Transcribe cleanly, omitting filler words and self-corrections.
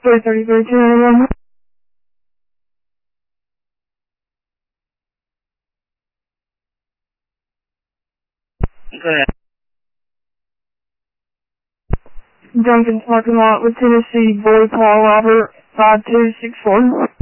33, 291. Go ahead. Duncan's parking lot with Tennessee Boy Paul Robert 5264.